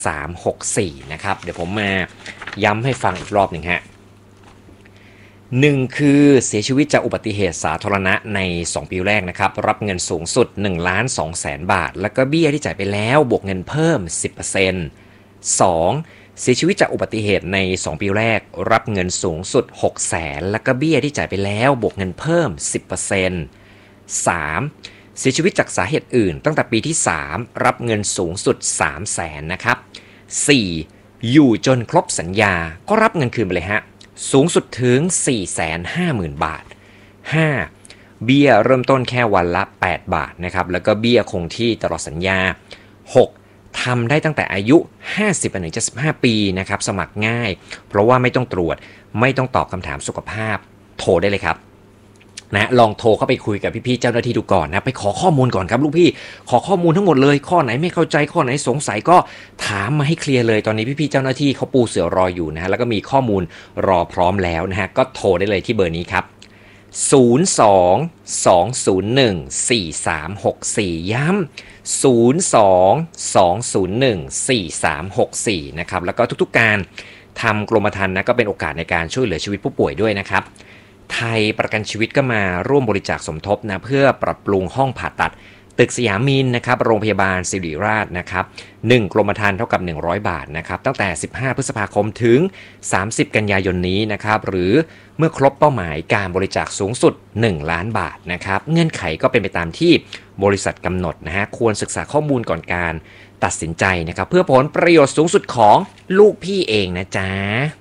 364นะครับเดี๋ยวผมมาย้ำให้ฟังอีกรอบหนึ่งฮะ1คือเสียชีวิตจากอุบัติเหตุสาธารณะใน2ปีแรกนะครับรับเงินสูงสุด 1,200,000 บาทแล้วก็เบี้ยที่จ่ายไปแล้วบวกเงินเพิ่ม 10% 2เสียชีวิตจากอุบัติเหตุใน2ปีแรกรับเงินสูงสุด 600,000แล้วก็เบี้ยที่จ่ายไปแล้วบวกเงินเพิ่ม 10% 3เสียชีวิตจากสาเหตุอื่นตั้งแต่ปีที่3รับเงินสูงสุด 300,000 นะครับ4อยู่จนครบสัญญาก็รับเงินคืนไปเลยฮะสูงสุดถึง 450,000 บาท 5. เบี้ยเริ่มต้นแค่วันละ8 บาทนะครับแล้วก็เบี้ยคงที่ตลอดสัญญา 6. ทำได้ตั้งแต่อายุ50-75 ปีนะครับสมัครง่ายเพราะว่าไม่ต้องตรวจไม่ต้องตอบคำถามสุขภาพโทรได้เลยครับนะลองโทรเข้าไปคุยกับพี่ๆเจ้าหน้าที่ดูก่อนนะไปขอข้อมูลก่อนครับลูกพี่ขอข้อมูลทั้งหมดเลยข้อไหนไม่เข้าใจข้อไหนสงสัยก็ถามมาให้เคลียร์เลยตอนนี้พี่ๆเจ้าหน้าที่เขาปูเสือรออยู่นะฮะแล้วก็มีข้อมูลรอพร้อมแล้วนะฮะก็โทรได้เลยที่เบอร์นี้ครับ02-201-4364ย้ำ02-201-4364นะครับแล้วก็ทุกๆการทำกรมธรรม์นะก็เป็นโอกาสในการช่วยเหลือชีวิตผู้ป่วยด้วยนะครับไทยประกันชีวิตก็มาร่วมบริจาคสมทบนะเพื่อปรับปรุงห้องผ่าตัดตึกสยามมินนะครับโรงพยาบาลศิริราชนะครับ1กรมธรรม์เท่ากับ100 บาทนะครับตั้งแต่15พฤษภาคมถึง30กันยายนนี้นะครับหรือเมื่อครบเป้าหมายการบริจาคสูงสุด1 ล้านบาทนะครับเงื่อนไขก็เป็นไปตามที่บริษัทกำหนดนะฮะควรศึกษาข้อมูลก่อนการตัดสินใจนะครับเพื่อผลประโยชน์สูงสุดของลูกพี่เองนะจ๊ะ